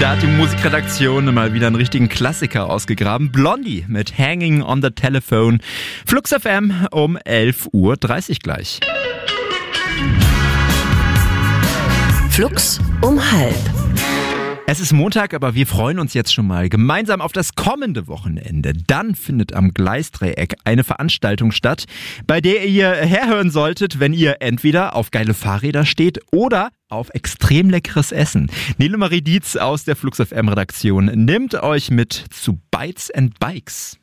Da hat die Musikredaktion mal wieder einen richtigen Klassiker ausgegraben. Blondie mit Hanging on the Telephone. Flux FM um 11:30 Uhr gleich. Flux um 12:30. Es ist Montag, aber wir freuen uns jetzt schon mal gemeinsam auf das kommende Wochenende. Dann findet am Gleisdreieck eine Veranstaltung statt, bei der ihr herhören solltet, wenn ihr entweder auf geile Fahrräder steht oder auf extrem leckeres Essen. Nele Marie Dietz aus der Flux FM Redaktion nimmt euch mit zu Bites and Bikes.